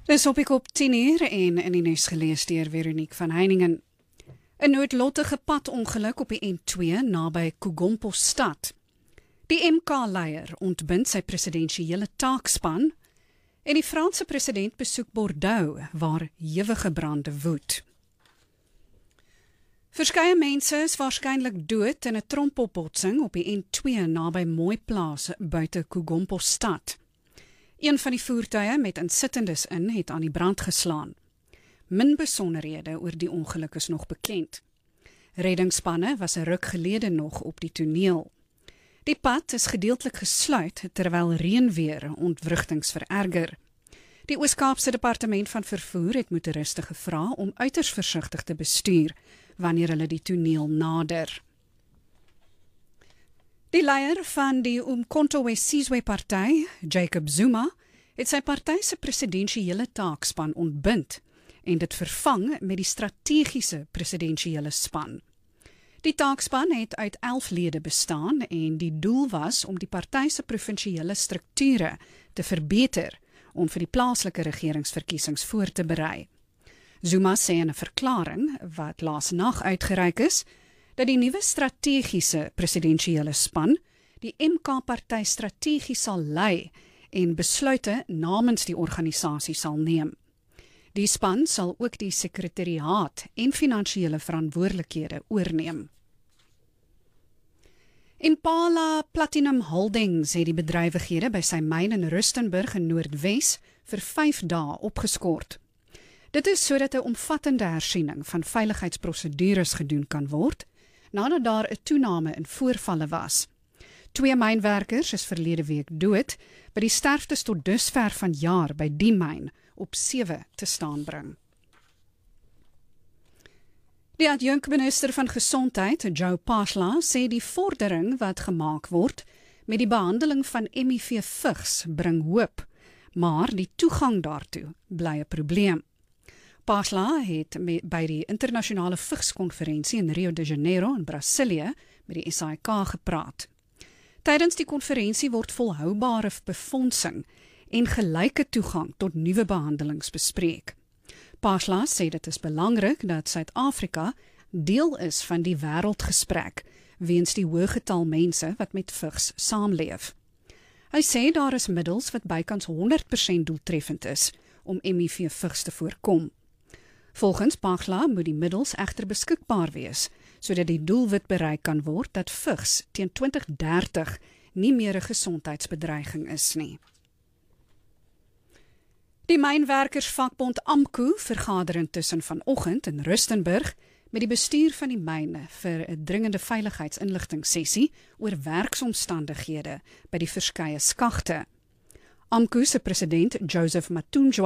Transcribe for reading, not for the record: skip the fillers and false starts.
Dis op ek op 10:00 en in die nuus gelees deur Veronique van Heiningen. 'n Noodlottige padongeluk op die N2 naby Kugompo-stad. Die MK-leier ontbind sy presidensiële taakspan en die Franse president besoek Bordeaux waar ewige brande woed. Verskeie mense is waarskynlik dood in 'n trompopbotsing op die N2 naby Mooiplaas buite Kugompo-stad. Een van die voertuie met insittendes in het aan die brand geslaan. Min besonderhede oor die ongeluk is nog bekend. Reddingsspanne was 'n ruk gelede nog op die toneel. Die pad is gedeeltelik gesluit terwyl reënweer ontwrigtings vererger. Die Oos-Kaapse Departement van Vervoer het motoriste gevra om uiters versigtig te bestuur wanneer hulle die toneel nader. Die leier van die Umkhonto we Sizwe party, Jacob Zuma, het sy party se presidensiële taakspan ontbind en dit vervang met die strategiese presidensiële span. Die taakspan het uit 11 lede bestaan en die doel was om die party se provinsiële strukture te verbeter om vir die plaaslike regeringsverkiesings voor te berei. Zuma sê in 'n verklaring wat laasnag uitgereik is, dat die nuwe strategiese presidensiële span die MK-party strategies sal lei en besluite namens die organisasie sal neem. Die span sal ook die sekretariaat en finansiële verantwoordelikhede oorneem. Impala Platinum Holdings het die bedrywighede by sy myn in Rustenburg in Noordwes vir 5 dae opgeskort. Dit is sodat 'n omvattende hersiening van veiligheidsprosedures gedoen kan word, nadat daar 'n toename in voorvalle was. 2 mynwerkers is verlede week dood, by die sterftes tot dusver van jaar by die myn op 7 te staan bring. Die adjunkminister van Gesondheid, Joe Phaahla, sê die vordering wat gemaak word met die behandeling van HIV-vigs bring hoop, maar die toegang daartoe bly 'n probleem. Phaahla het by die internasionale vigskonferensie in Rio de Janeiro in Brasilië met die SAIK gepraat. Tydens die konferensie word volhoubare befondsing en gelyke toegang tot nuwe behandelings bespreek. Phaahla sê dit is belangrik dat Suid-Afrika deel is van die wêreldgesprek weens die hoë getal mense wat met vigs saamleef. Hy sê daar is middels wat bykans 100% doeltreffend is om HIV-vigs te voorkom. Volgens Phaahla moet die middels egter beskikbaar wees, sodat die doelwit bereik kan word dat vigs teen 2030 nie meer 'n gesondheidsbedreiging is nie. Die mynwerkersvakbond AMKU vergader intussen vanoggend in Rustenburg met die bestuur van die myne vir 'n dringende veiligheidsinligtingssessie oor werksomstandighede by die verskeie skagte. AMKU se president Joseph Matunjwa